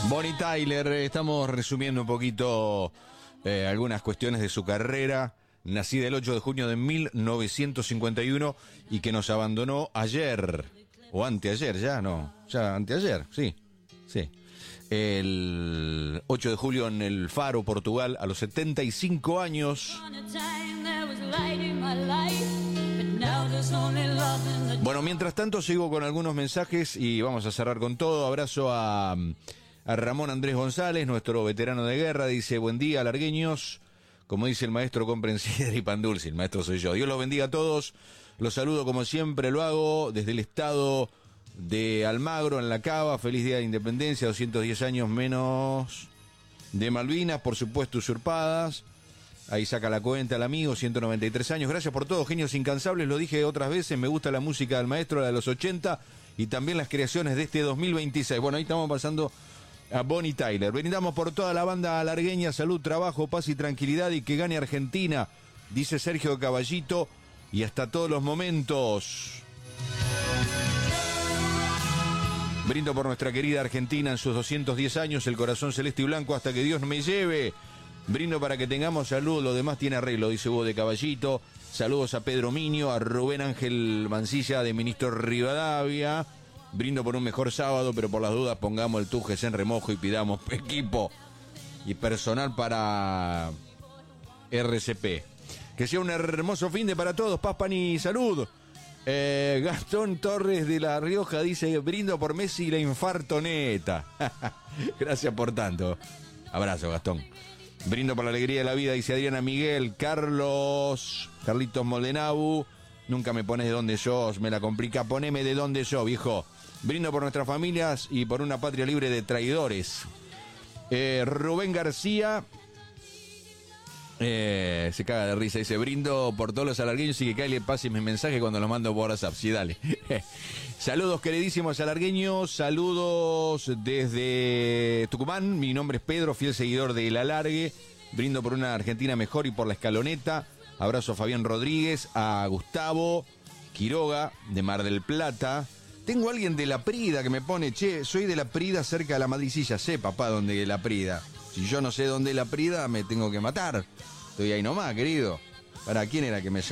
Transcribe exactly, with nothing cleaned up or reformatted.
Bonnie Tyler, estamos resumiendo un poquito eh, algunas cuestiones de su carrera. Nacida el ocho de junio de mil novecientos cincuenta y uno y que nos abandonó ayer, o anteayer, ya no, ya anteayer, sí, sí. El ocho de julio en el Faro, Portugal, a los setenta y cinco años. Bueno, mientras tanto sigo con algunos mensajes y vamos a cerrar con todo. Abrazo a, a Ramón Andrés González, nuestro veterano de guerra. Dice, buen día, largueños. Como dice el maestro, compren sidra y pan dulce. El maestro soy yo. Dios los bendiga a todos. Los saludo como siempre lo hago desde el estado de Almagro, en La Cava. Feliz día de independencia, doscientos diez años menos de Malvinas, por supuesto usurpadas. Ahí saca la cuenta el amigo, ciento noventa y tres años. Gracias por todo, genios incansables. Lo dije otras veces, me gusta la música del maestro, la de los ochenta, y también las creaciones de este dos mil veintiséis. Bueno, ahí estamos pasando a Bonnie Tyler. Brindamos por toda la banda largueña, salud, trabajo, paz y tranquilidad, y que gane Argentina, dice Sergio Caballito, y hasta todos los momentos. Brindo por nuestra querida Argentina en sus doscientos diez años, el corazón celeste y blanco hasta que Dios me lleve. Brindo para que tengamos salud, lo demás tiene arreglo, dice Hugo de Caballito. Saludos a Pedro Miño, a Rubén Ángel Mancilla de Ministro Rivadavia. Brindo por un mejor sábado, pero por las dudas pongamos el Tujes en remojo y pidamos equipo y personal para R C P. Que sea un hermoso fin de para todos, paz, pan y salud. Eh, Gastón Torres de La Rioja dice, brindo por Messi y la infartoneta. Gracias por tanto. Abrazo, Gastón. Brindo por la alegría de la vida, dice Adriana Miguel. Carlos, Carlitos Moldenabu. Nunca me pones de dónde sos, me la complica, poneme de dónde sos, viejo. Brindo por nuestras familias y por una patria libre de traidores. Eh, Rubén García eh, se caga de risa, dice, brindo por todos los alargueños y que Kyle le pase mi mensaje cuando lo mando por WhatsApp. Sí, dale. Saludos, queridísimos alargueños, saludos desde Tucumán. Mi nombre es Pedro, fiel seguidor de El Alargue. Brindo por una Argentina mejor y por la escaloneta. Abrazo a Fabián Rodríguez, a Gustavo Quiroga de Mar del Plata. Tengo alguien de La Prida que me pone, che, soy de La Prida cerca de la Madricilla. Sé, papá, dónde es La Prida. Si yo no sé dónde es La Prida, me tengo que matar. Estoy ahí nomás, querido. ¿Para quién era que me